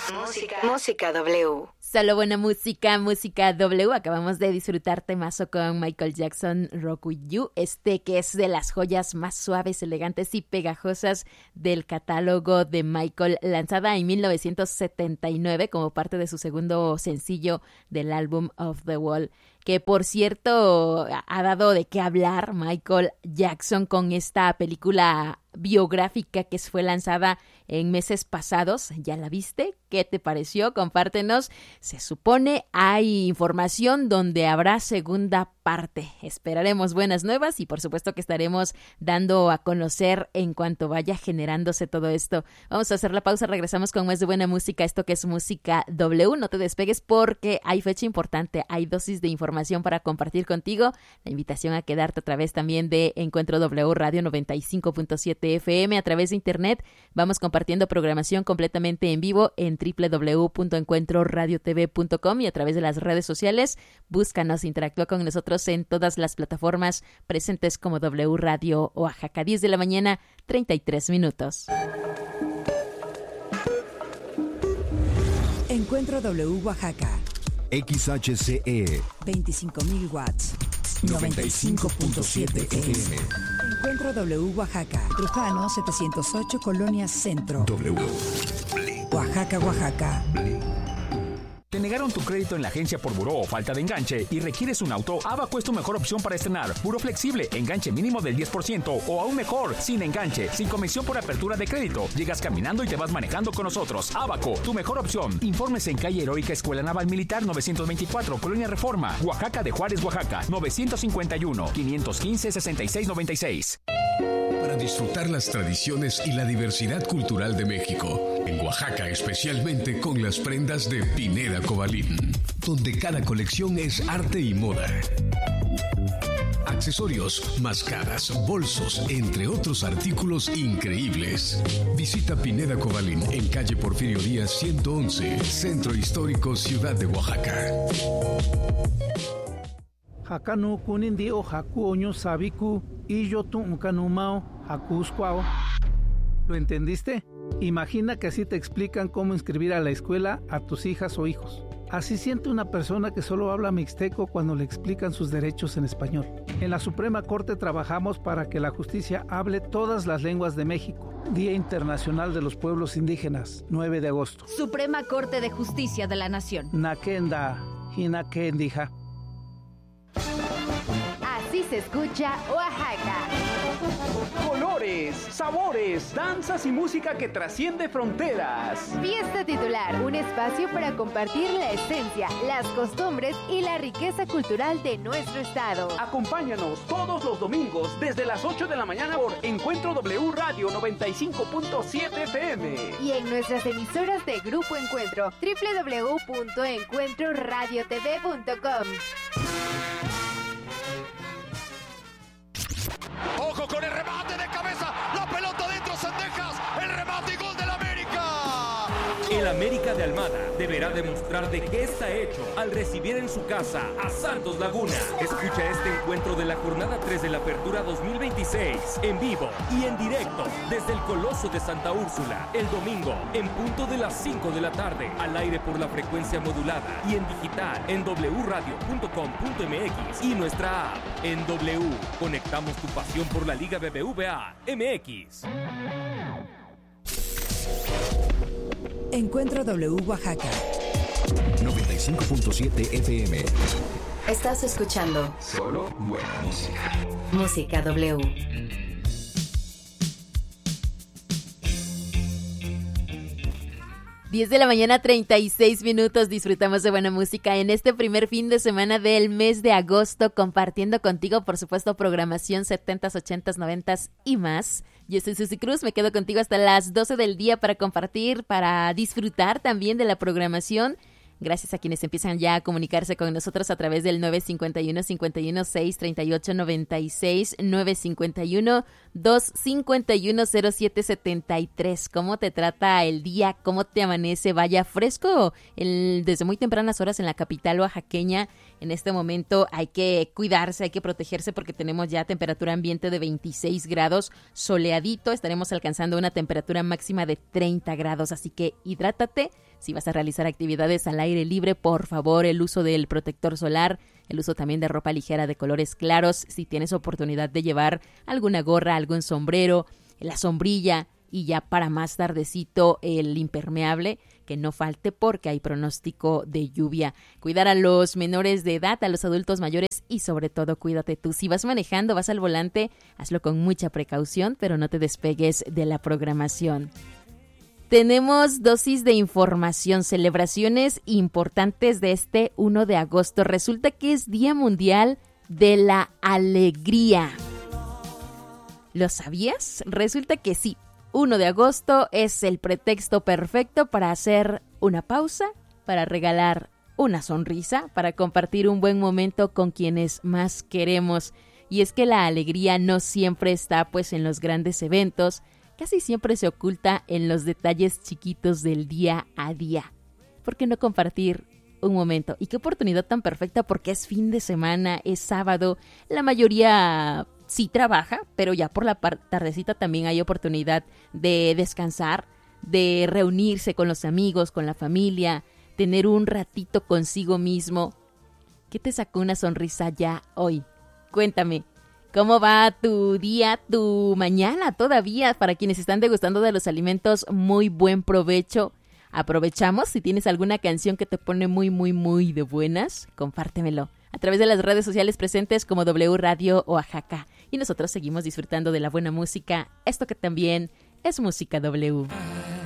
Música W. Solo buena música, música W. Acabamos de disfrutar temazo con Michael Jackson, Rock With You, que es de las joyas más suaves, elegantes y pegajosas del catálogo de Michael, lanzada en 1979 como parte de su segundo sencillo del álbum Off the Wall, que por cierto ha dado de qué hablar Michael Jackson con esta película biográfica que fue lanzada en meses pasados. ¿Ya la viste? ¿Qué te pareció? Compártenos. Se supone hay información donde habrá segunda parte. Esperaremos buenas nuevas y por supuesto que estaremos dando a conocer en cuanto vaya generándose todo esto. Vamos a hacer la pausa, regresamos con más de buena música, esto que es Música W. No te despegues porque hay fecha importante, hay dosis de información para compartir contigo. La invitación a quedarte a través también de Encuentro W Radio 95.7 FM a través de internet. Vamos compartiendo programación completamente en vivo en www.encuentroradiotv.com y a través de las redes sociales. Búscanos, interactúa con nosotros en todas las plataformas presentes como W Radio Oaxaca. 10 de la mañana, 33 minutos. Encuentro W Oaxaca. XHCE 25.000 watts. 95.7 FM. Encuentro W Oaxaca. Trujano 708, Colonia Centro. W. Oaxaca, Oaxaca. ¿Te negaron tu crédito en la agencia por buró o falta de enganche y requieres un auto? Abaco es tu mejor opción para estrenar. Buró flexible, enganche mínimo del 10% o aún mejor, sin enganche, sin comisión por apertura de crédito. Llegas caminando y te vas manejando con nosotros. Abaco, tu mejor opción. Informes en calle Heroica Escuela Naval Militar 924, Colonia Reforma, Oaxaca de Juárez, Oaxaca, 951-515-6696. Para disfrutar las tradiciones y la diversidad cultural de México. En Oaxaca, especialmente con las prendas de Pineda Cobalín, donde cada colección es arte y moda. Accesorios, máscaras, bolsos, entre otros artículos increíbles. Visita Pineda Cobalín en calle Porfirio Díaz 111, Centro Histórico, Ciudad de Oaxaca. Hakanu kunindi o haku oño sabiku y yo tu unkanumao hakuskwao. ¿Lo entendiste? Imagina que así te explican cómo inscribir a la escuela a tus hijas o hijos. Así siente una persona que solo habla mixteco cuando le explican sus derechos en español. En la Suprema Corte trabajamos para que la justicia hable todas las lenguas de México. Día Internacional de los Pueblos Indígenas, 9 de agosto. Suprema Corte de Justicia de la Nación. Nakenda, Hinakendija. Así se escucha Oaxaca. Colores, sabores, danzas y música que trasciende fronteras. Fiesta Titular, un espacio para compartir la esencia, las costumbres y la riqueza cultural de nuestro estado. Acompáñanos todos los domingos desde las 8 de la mañana por Encuentro W Radio 95.7 FM. Y en nuestras emisoras de Grupo Encuentro, www.encuentroradiotv.com. ¡Ojo con el remate de cabeza! ¡La pelota dentro, Cendejas! ¡El remate y gol del América! El América de Almada deberá demostrar de qué está hecho al recibir en su casa a Santos Laguna. Escucha este encuentro de la jornada 3 de la Apertura 2026 en vivo y en directo desde el Coloso de Santa Úrsula el domingo en punto de las 5 de la tarde, al aire por la frecuencia modulada y en digital en wradio.com.mx y nuestra app en W. Conectamos tu pasión por la Liga BBVA MX. Encuentro W Oaxaca 95.7 FM. Estás escuchando Solo buena música. Música W. 10 de la mañana, 36 minutos. Disfrutamos de buena música en este primer fin de semana del mes de agosto, compartiendo contigo, por supuesto, programación 70s, 80s, 90s y más. Yo soy Susy Cruz, me quedo contigo hasta las 12 del día para compartir, para disfrutar también de la programación. Gracias a quienes empiezan ya a comunicarse con nosotros a través del 951-516-3896, 951-251-0773. ¿Cómo te trata el día? ¿Cómo te amanece? Vaya fresco desde muy tempranas horas en la capital oaxaqueña. En este momento hay que cuidarse, hay que protegerse porque tenemos ya temperatura ambiente de 26 grados, soleadito. Estaremos alcanzando una temperatura máxima de 30 grados, así que hidrátate. Si vas a realizar actividades al aire libre, por favor, el uso del protector solar, el uso también de ropa ligera de colores claros, si tienes oportunidad de llevar alguna gorra, algún sombrero, la sombrilla y ya para más tardecito el impermeable, que no falte porque hay pronóstico de lluvia. Cuidar a los menores de edad, a los adultos mayores y sobre todo cuídate tú. Si vas manejando, vas al volante, hazlo con mucha precaución, pero no te despegues de la programación. Tenemos dosis de información, celebraciones importantes de este 1 de agosto. Resulta que es Día Mundial de la Alegría. ¿Lo sabías? Resulta que sí. 1 de agosto es el pretexto perfecto para hacer una pausa, para regalar una sonrisa, para compartir un buen momento con quienes más queremos. Y es que la alegría no siempre está pues en los grandes eventos, casi siempre se oculta en los detalles chiquitos del día a día. ¿Por qué no compartir un momento? Y qué oportunidad tan perfecta porque es fin de semana, es sábado, la mayoría sí trabaja, pero ya por la tardecita también hay oportunidad de descansar, de reunirse con los amigos, con la familia, tener un ratito consigo mismo. ¿Qué te sacó una sonrisa ya hoy? Cuéntame. ¿Cómo va tu día, tu mañana todavía? Para quienes están degustando de los alimentos, muy buen provecho. Aprovechamos, si tienes alguna canción que te pone muy de buenas, compártemelo a través de las redes sociales presentes como W Radio Oaxaca. Y nosotros seguimos disfrutando de la buena música, esto que también es Música W.